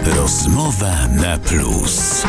Rozmowa na plus.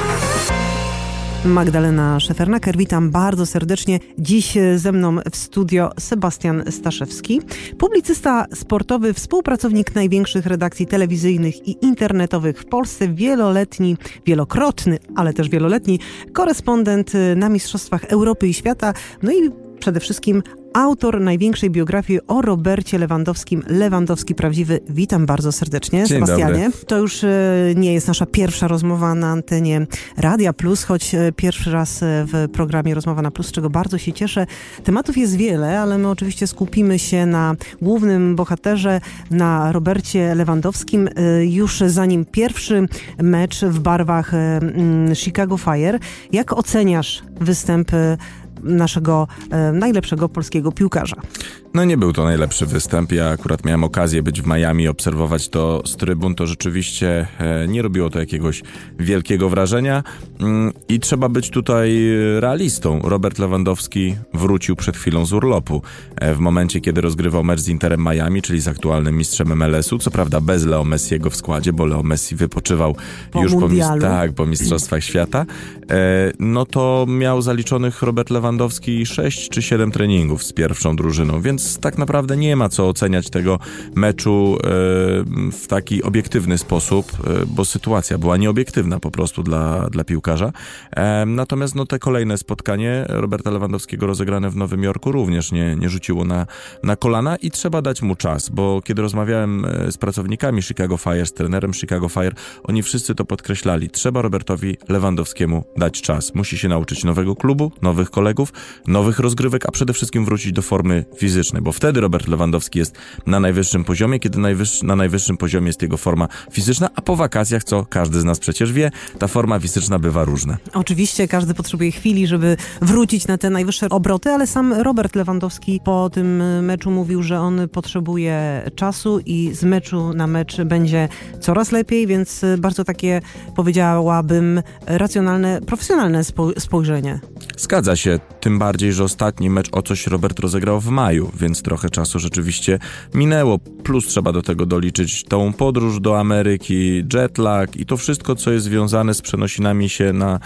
Magdalena Szefernaker, witam bardzo serdecznie. Dziś ze mną w studio Sebastian Staszewski, publicysta sportowy, współpracownik największych redakcji telewizyjnych i internetowych w Polsce, wielokrotny, ale też wieloletni korespondent na Mistrzostwach Europy i Świata, no i przede wszystkim autor największej biografii o Robercie Lewandowskim, Lewandowski Prawdziwy. Witam bardzo serdecznie, Dzień Sebastianie. dobry. To już nie jest nasza pierwsza rozmowa na antenie Radia Plus, choć pierwszy raz w programie Rozmowa na Plus, z czego bardzo się cieszę. Tematów jest wiele, ale my oczywiście skupimy się na głównym bohaterze, na Robercie Lewandowskim. Już zanim pierwszy mecz w barwach Chicago Fire. Jak oceniasz występ naszego najlepszego polskiego piłkarza? No nie był to najlepszy występ. Ja akurat miałem okazję być w Miami, obserwować to z trybun. To rzeczywiście nie robiło to jakiegoś wielkiego wrażenia i trzeba być tutaj realistą. Robert Lewandowski wrócił przed chwilą z urlopu. W momencie, kiedy rozgrywał mecz z Interem Miami, czyli z aktualnym mistrzem MLS-u, co prawda bez Leo Messiego w składzie, bo Leo Messi wypoczywał po Mistrzostwach Świata, no to miał zaliczonych Robert Lewandowski 6 czy 7 treningów z pierwszą drużyną, więc tak naprawdę nie ma co oceniać tego meczu w taki obiektywny sposób, bo sytuacja była nieobiektywna po prostu dla piłkarza. Natomiast te kolejne spotkanie Roberta Lewandowskiego rozegrane w Nowym Jorku również nie rzuciło na kolana i trzeba dać mu czas, bo kiedy rozmawiałem z pracownikami Chicago Fire, z trenerem Chicago Fire, oni wszyscy to podkreślali. Trzeba Robertowi Lewandowskiemu dać czas. Musi się nauczyć nowego klubu, nowych kolegów, nowych rozgrywek, a przede wszystkim wrócić do formy fizycznej, bo wtedy Robert Lewandowski jest na najwyższym poziomie, kiedy na najwyższym poziomie jest jego forma fizyczna, a po wakacjach, co każdy z nas przecież wie, ta forma fizyczna bywa różna. Oczywiście każdy potrzebuje chwili, żeby wrócić na te najwyższe obroty, ale sam Robert Lewandowski po tym meczu mówił, że on potrzebuje czasu i z meczu na mecz będzie coraz lepiej, więc bardzo takie, powiedziałabym, racjonalne, profesjonalne spojrzenie. Zgadza się, tym bardziej, że ostatni mecz o coś Robert rozegrał w maju, więc trochę czasu rzeczywiście minęło. Plus trzeba do tego doliczyć tą podróż do Ameryki, jetlag i to wszystko, co jest związane z przenosinami się na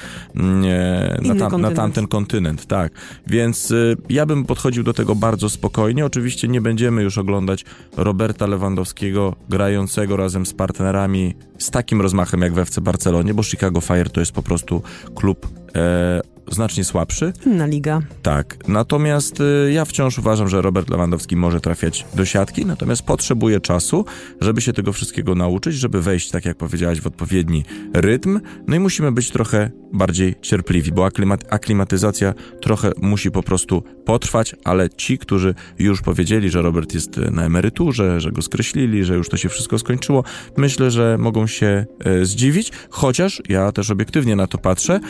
tamten kontynent. Tak. Więc ja bym podchodził do tego bardzo spokojnie. Oczywiście nie będziemy już oglądać Roberta Lewandowskiego grającego razem z partnerami z takim rozmachem jak w FC Barcelonie, bo Chicago Fire to jest po prostu klub znacznie słabszy. Inna liga. Tak. Natomiast ja wciąż uważam, że Robert Lewandowski może trafiać do siatki, natomiast potrzebuje czasu, żeby się tego wszystkiego nauczyć, żeby wejść, tak jak powiedziałaś, w odpowiedni rytm. No i musimy być trochę bardziej cierpliwi, bo aklimatyzacja trochę musi po prostu potrwać, ale ci, którzy już powiedzieli, że Robert jest na emeryturze, że go skreślili, że już to się wszystko skończyło, myślę, że mogą się zdziwić, chociaż ja też obiektywnie na to patrzę,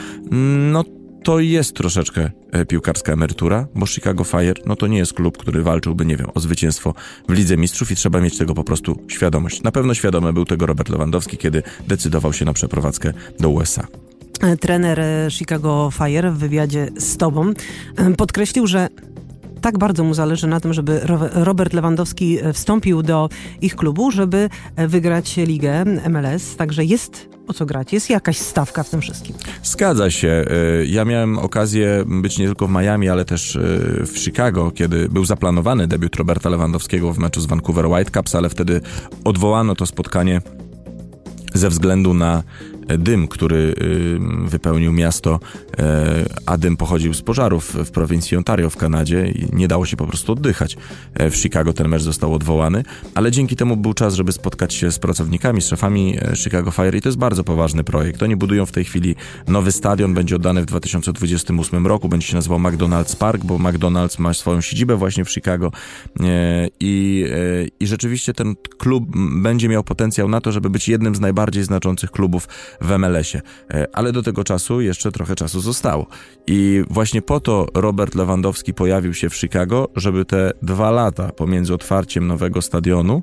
to jest troszeczkę piłkarska emerytura, bo Chicago Fire, to nie jest klub, który walczyłby, o zwycięstwo w Lidze Mistrzów i trzeba mieć tego po prostu świadomość. Na pewno świadomy był tego Robert Lewandowski, kiedy decydował się na przeprowadzkę do USA. Trener Chicago Fire w wywiadzie z tobą podkreślił, że tak bardzo mu zależy na tym, żeby Robert Lewandowski wstąpił do ich klubu, żeby wygrać ligę MLS, także jest o co grać, jest jakaś stawka w tym wszystkim. Zgadza się. Ja miałem okazję być nie tylko w Miami, ale też w Chicago, kiedy był zaplanowany debiut Roberta Lewandowskiego w meczu z Vancouver Whitecaps, ale wtedy odwołano to spotkanie ze względu na dym, który wypełnił miasto, a dym pochodził z pożarów w prowincji Ontario w Kanadzie i nie dało się po prostu oddychać. W Chicago ten mecz został odwołany, ale dzięki temu był czas, żeby spotkać się z pracownikami, z szefami Chicago Fire i to jest bardzo poważny projekt. Oni budują w tej chwili nowy stadion, będzie oddany w 2028 roku, będzie się nazywał McDonald's Park, bo McDonald's ma swoją siedzibę właśnie w Chicago i rzeczywiście ten klub będzie miał potencjał na to, żeby być jednym z najbardziej znaczących klubów w MLS-ie. Ale do tego czasu jeszcze trochę czasu zostało. I właśnie po to Robert Lewandowski pojawił się w Chicago, żeby te 2 lata pomiędzy otwarciem nowego stadionu,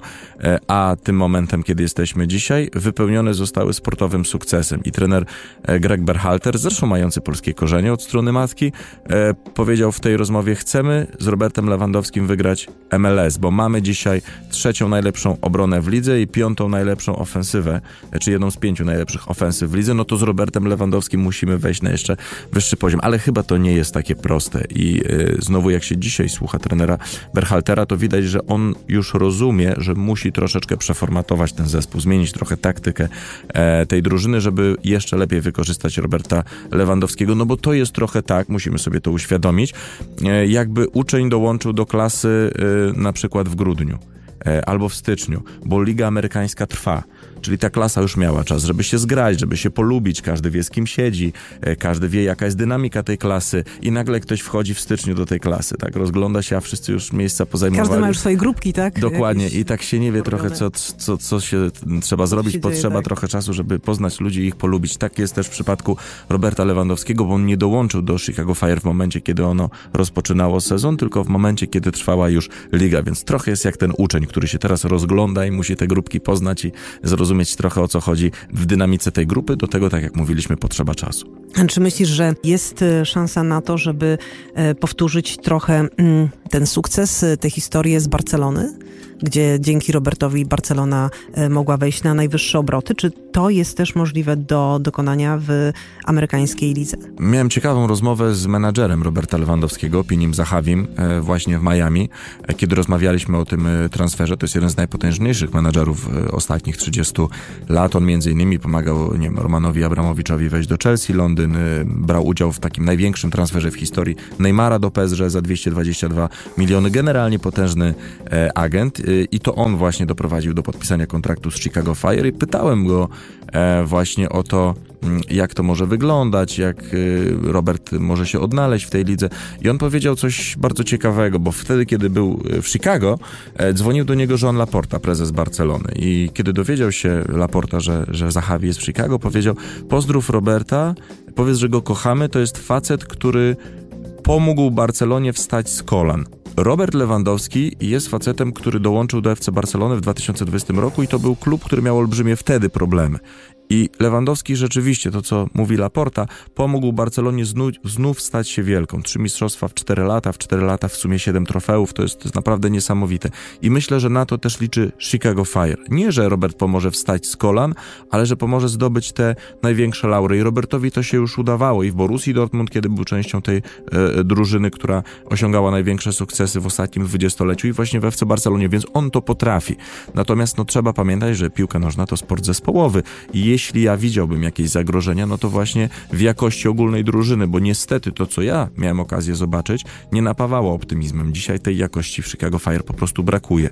a tym momentem, kiedy jesteśmy dzisiaj, wypełnione zostały sportowym sukcesem. I trener Greg Berhalter, zresztą mający polskie korzenie od strony matki, powiedział w tej rozmowie: chcemy z Robertem Lewandowskim wygrać MLS, bo mamy dzisiaj 3. najlepszą obronę w lidze i 5. najlepszą ofensywę, czy jedną z 5 najlepszych ofensyw w lidze, no to z Robertem Lewandowskim musimy wejść na jeszcze wyższy poziom. Ale chyba to nie jest takie proste i znowu jak się dzisiaj słucha trenera Berhaltera, to widać, że on już rozumie, że musi troszeczkę przeformatować ten zespół, zmienić trochę taktykę tej drużyny, żeby jeszcze lepiej wykorzystać Roberta Lewandowskiego, no bo to jest trochę tak, musimy sobie to uświadomić, jakby uczeń dołączył do klasy na przykład w grudniu albo w styczniu, bo Liga Amerykańska trwa. Czyli ta klasa już miała czas, żeby się zgrać, żeby się polubić, każdy wie, z kim siedzi, każdy wie, jaka jest dynamika tej klasy i nagle ktoś wchodzi w styczniu do tej klasy, tak, rozgląda się, a wszyscy już miejsca pozajmowali. Każdy ma już swoje grupki, tak? Dokładnie. Jakieś i tak się nie wie trochę, co się trzeba zrobić, potrzeba trochę czasu, żeby poznać ludzi i ich polubić. Tak jest też w przypadku Roberta Lewandowskiego, bo on nie dołączył do Chicago Fire w momencie, kiedy ono rozpoczynało sezon, tylko w momencie, kiedy trwała już liga, więc trochę jest jak ten uczeń, który się teraz rozgląda i musi te grupki poznać i zrozumieć trochę, o co chodzi w dynamice tej grupy. Do tego, tak jak mówiliśmy, potrzeba czasu. Czy myślisz, że jest szansa na to, żeby powtórzyć trochę ten sukces, tę historię z Barcelony, gdzie dzięki Robertowi Barcelona mogła wejść na najwyższe obroty? Czy to jest też możliwe do dokonania w amerykańskiej lidze? Miałem ciekawą rozmowę z menadżerem Roberta Lewandowskiego, Pinim Zahawim, właśnie w Miami, kiedy rozmawialiśmy o tym transferze. To jest jeden z najpotężniejszych menadżerów ostatnich 30 lat. On między innymi pomagał, Romanowi Abramowiczowi wejść do Chelsea, Londyn, brał udział w takim największym transferze w historii Neymara do PSG za 222 miliony. Generalnie potężny agent i to on właśnie doprowadził do podpisania kontraktu z Chicago Fire i pytałem go właśnie o to, jak to może wyglądać, jak Robert może się odnaleźć w tej lidze. I on powiedział coś bardzo ciekawego, bo wtedy, kiedy był w Chicago, dzwonił do niego Joan Laporta, prezes Barcelony. I kiedy dowiedział się Laporta, że Zahavi jest w Chicago, powiedział: pozdrów Roberta, powiedz, że go kochamy, to jest facet, który pomógł Barcelonie wstać z kolan. Robert Lewandowski jest facetem, który dołączył do FC Barcelony w 2020 roku i to był klub, który miał olbrzymie wtedy problemy. I Lewandowski rzeczywiście, to co mówi Laporta, pomógł Barcelonie znów stać się wielką. 3 mistrzostwa w 4 lata, w sumie 7 trofeów, to jest naprawdę niesamowite. I myślę, że na to też liczy Chicago Fire. Nie, że Robert pomoże wstać z kolan, ale że pomoże zdobyć te największe laury. I Robertowi to się już udawało i w Borussii Dortmund, kiedy był częścią tej drużyny, która osiągała największe sukcesy w ostatnim 20-leciu i właśnie w FC Barcelonie, więc on to potrafi. Natomiast trzeba pamiętać, że piłka nożna to sport zespołowy i jeśli ja widziałbym jakieś zagrożenia, no to właśnie w jakości ogólnej drużyny, bo niestety to, co ja miałem okazję zobaczyć, nie napawało optymizmem. Dzisiaj tej jakości w Chicago Fire po prostu brakuje.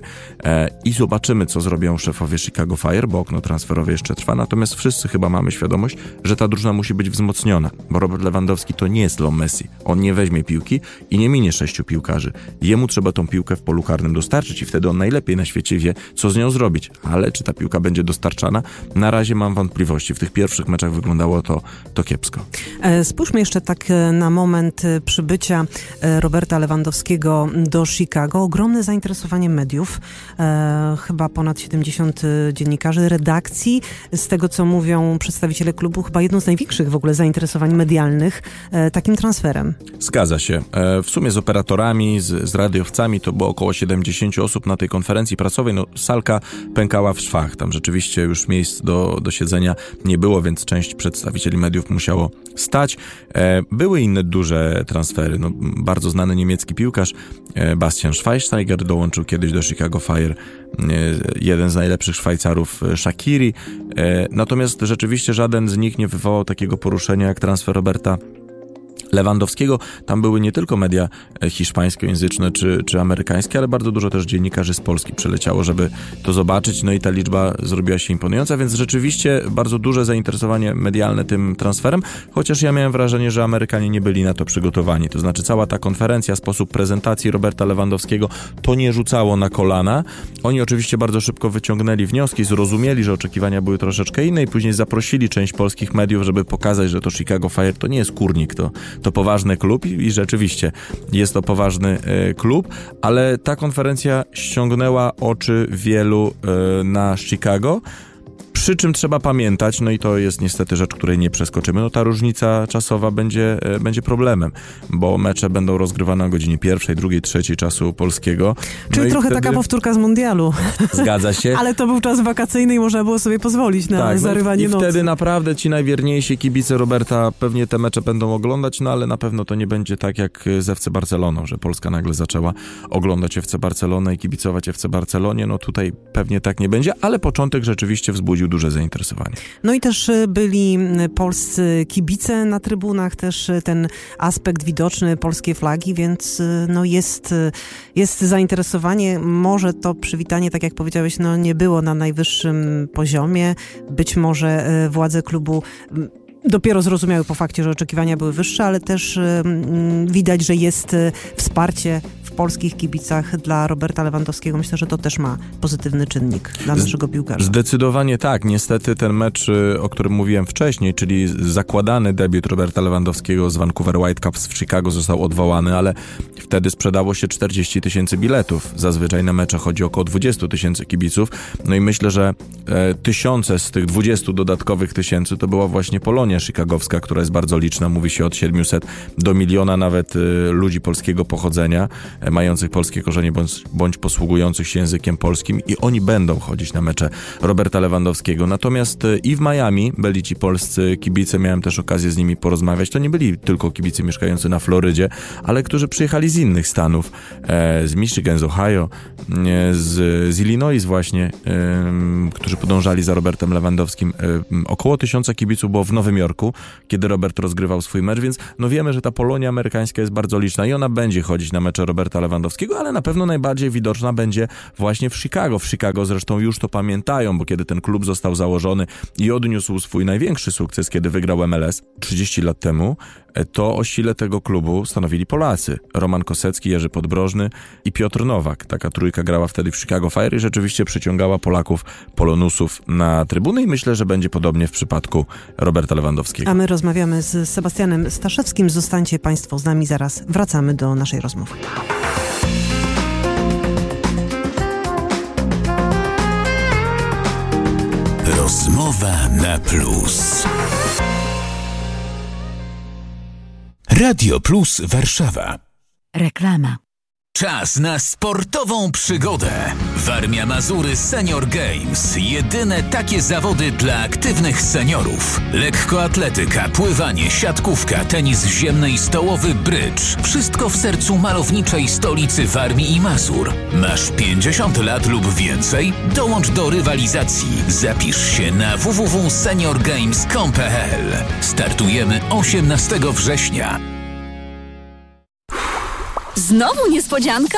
I zobaczymy, co zrobią szefowie Chicago Fire, bo okno transferowe jeszcze trwa, natomiast wszyscy chyba mamy świadomość, że ta drużyna musi być wzmocniona, bo Robert Lewandowski to nie jest Leo Messi. On nie weźmie piłki i nie minie 6 piłkarzy. Jemu trzeba tą piłkę w polu karnym dostarczyć i wtedy on najlepiej na świecie wie, co z nią zrobić. Ale czy ta piłka będzie dostarczana? Na razie mam wątpliwości. W tych pierwszych meczach wyglądało to kiepsko. Spójrzmy jeszcze tak na moment przybycia Roberta Lewandowskiego do Chicago. Ogromne zainteresowanie mediów. Chyba ponad 70 dziennikarzy, redakcji. Z tego, co mówią przedstawiciele klubu, chyba jedno z największych w ogóle zainteresowań medialnych takim transferem. Zgadza się. W sumie z operatorami, z radiowcami to było około 70 osób na tej konferencji prasowej. Salka pękała w szwach. Tam rzeczywiście już miejsc do siedzenia nie było, więc część przedstawicieli mediów musiało stać. Były inne duże transfery. Bardzo znany niemiecki piłkarz Bastian Schweinsteiger dołączył kiedyś do Chicago Fire. Jeden z najlepszych Szwajcarów Shaqiri. Natomiast rzeczywiście żaden z nich nie wywołał takiego poruszenia jak transfer Roberta Lewandowskiego. Tam były nie tylko media hiszpańskojęzyczne czy amerykańskie, ale bardzo dużo też dziennikarzy z Polski przyleciało, żeby to zobaczyć. No i ta liczba zrobiła się imponująca, więc rzeczywiście bardzo duże zainteresowanie medialne tym transferem, chociaż ja miałem wrażenie, że Amerykanie nie byli na to przygotowani. To znaczy cała ta konferencja, sposób prezentacji Roberta Lewandowskiego, to nie rzucało na kolana. Oni oczywiście bardzo szybko wyciągnęli wnioski, zrozumieli, że oczekiwania były troszeczkę inne i później zaprosili część polskich mediów, żeby pokazać, że to Chicago Fire to nie jest kurnik, to poważny klub i rzeczywiście jest to poważny klub, ale ta konferencja ściągnęła oczy wielu na Chicago. Przy czym trzeba pamiętać, no i to jest niestety rzecz, której nie przeskoczymy, no ta różnica czasowa będzie problemem, bo mecze będą rozgrywane o godzinie 1, 2, 3 czasu polskiego. Czyli trochę taka powtórka z mundialu. Zgadza się. Ale to był czas wakacyjny i można było sobie pozwolić na zarywanie nocy. I wtedy naprawdę ci najwierniejsi kibice Roberta pewnie te mecze będą oglądać, no ale na pewno to nie będzie tak jak z FC Barceloną, że Polska nagle zaczęła oglądać FC Barcelonę i kibicować FC Barcelonie. No tutaj pewnie tak nie będzie, ale początek rzeczywiście wzbudził duże zainteresowanie. No i też byli polscy kibice na trybunach, też ten aspekt widoczny, polskie flagi, więc no jest zainteresowanie. Może to przywitanie, tak jak powiedziałeś, no nie było na najwyższym poziomie. Być może władze klubu dopiero zrozumiały po fakcie, że oczekiwania były wyższe, ale też widać, że jest wsparcie w polskich kibicach dla Roberta Lewandowskiego. Myślę, że to też ma pozytywny czynnik dla naszego piłkarza. Zdecydowanie tak. Niestety ten mecz, o którym mówiłem wcześniej, czyli zakładany debiut Roberta Lewandowskiego z Vancouver Whitecaps w Chicago został odwołany, ale wtedy sprzedało się 40 000 biletów. Zazwyczaj na mecze chodzi około 20 000 kibiców. No i myślę, że tysiące z tych 20 dodatkowych tysięcy to była właśnie Polonia chicagowska, która jest bardzo liczna. Mówi się od 700 do 1 miliona nawet ludzi polskiego pochodzenia, mających polskie korzenie bądź posługujących się językiem polskim i oni będą chodzić na mecze Roberta Lewandowskiego. Natomiast i w Miami byli ci polscy kibice, miałem też okazję z nimi porozmawiać. To nie byli tylko kibice mieszkający na Florydzie, ale którzy przyjechali z innych stanów, z Michigan, z Ohio, z Illinois właśnie, którzy podążali za Robertem Lewandowskim. Około 1000 kibiców było w Nowym Jorku, kiedy Robert rozgrywał swój mecz, więc no wiemy, że ta Polonia amerykańska jest bardzo liczna i ona będzie chodzić na mecze Roberta Lewandowskiego, ale na pewno najbardziej widoczna będzie właśnie w Chicago. W Chicago zresztą już to pamiętają, bo kiedy ten klub został założony i odniósł swój największy sukces, kiedy wygrał MLS 30 lat temu, to o sile tego klubu stanowili Polacy. Roman Kosecki, Jerzy Podbrożny i Piotr Nowak. Taka trójka grała wtedy w Chicago Fire i rzeczywiście przyciągała Polaków, Polonusów na trybuny i myślę, że będzie podobnie w przypadku Roberta Lewandowskiego. A my rozmawiamy z Sebastianem Staszewskim. Zostańcie Państwo z nami, zaraz wracamy do naszej rozmowy. Rozmowa na plus. Radio Plus Warszawa. Reklama. Czas na sportową przygodę. Warmia Mazury Senior Games. Jedyne takie zawody dla aktywnych seniorów. Lekkoatletyka, pływanie, siatkówka, tenis ziemny i stołowy, brydż. Wszystko w sercu malowniczej stolicy Warmii i Mazur. Masz 50 lat lub więcej? Dołącz do rywalizacji. Zapisz się na www.seniorgames.pl. Startujemy 18 września. Znowu niespodzianka?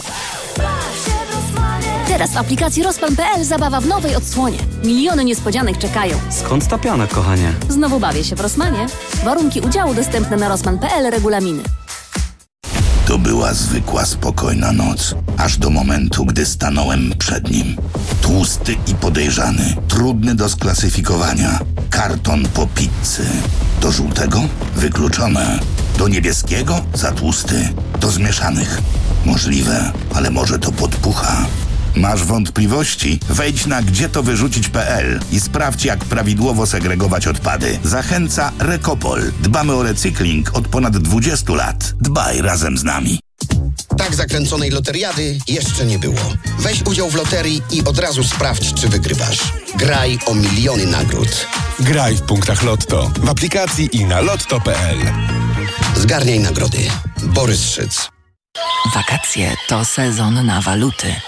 Teraz w aplikacji Rozpan.pl zabawa w nowej odsłonie. Miliony niespodzianek czekają. Skąd ta piana, kochanie? Znowu bawię się w Rosmanie. Warunki udziału dostępne na Rosman.pl, regulaminy. To była zwykła, spokojna noc, aż do momentu, gdy stanąłem przed nim. Tłusty i podejrzany, trudny do sklasyfikowania. Karton po pizzy. Do żółtego? Wykluczone. Do niebieskiego? Za tłusty. Do zmieszanych? Możliwe, ale może to podpucha. Masz wątpliwości? Wejdź na gdzietowyrzucić.pl i sprawdź, jak prawidłowo segregować odpady. Zachęca Recopol. Dbamy o recykling od ponad 20 lat. Dbaj razem z nami. Tak zakręconej loteriady jeszcze nie było. Weź udział w loterii i od razu sprawdź, czy wygrywasz. Graj o miliony nagród. Graj w punktach Lotto, w aplikacji i na lotto.pl. Zgarniaj nagrody. Borys Szyc. Wakacje to sezon na waluty.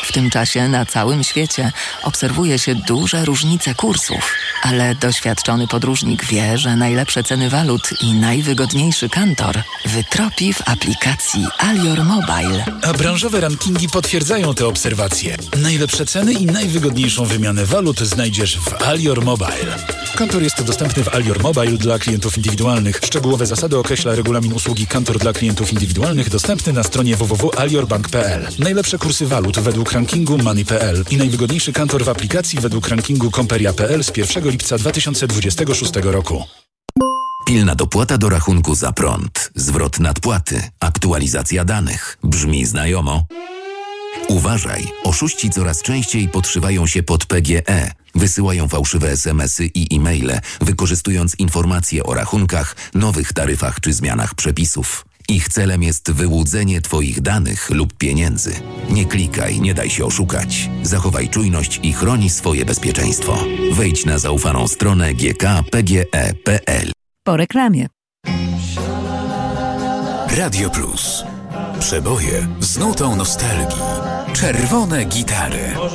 W tym czasie na całym świecie obserwuje się duże różnice kursów, ale doświadczony podróżnik wie, że najlepsze ceny walut i najwygodniejszy kantor wytropi w aplikacji Alior Mobile. A branżowe rankingi potwierdzają te obserwacje. Najlepsze ceny i najwygodniejszą wymianę walut znajdziesz w Alior Mobile. Kantor jest dostępny w Alior Mobile dla klientów indywidualnych. Szczegółowe zasady określa regulamin usługi Kantor dla klientów indywidualnych dostępny na stronie www.aliorbank.pl. Najlepsze kursy walut według rankingu Money.pl i najwygodniejszy kantor w aplikacji według rankingu Comperia.pl z 1 lipca 2026 roku. Pilna dopłata do rachunku za prąd, zwrot nadpłaty, aktualizacja danych. Brzmi znajomo? Uważaj, oszuści coraz częściej podszywają się pod PGE. Wysyłają fałszywe SMS-y i e-maile, wykorzystując informacje o rachunkach, nowych taryfach czy zmianach przepisów. Ich celem jest wyłudzenie Twoich danych lub pieniędzy. Nie klikaj, nie daj się oszukać. Zachowaj czujność i chroni swoje bezpieczeństwo. Wejdź na zaufaną stronę gkpge.pl. Po reklamie. Radio Plus. Przeboje z nutą nostalgii. Czerwone gitary.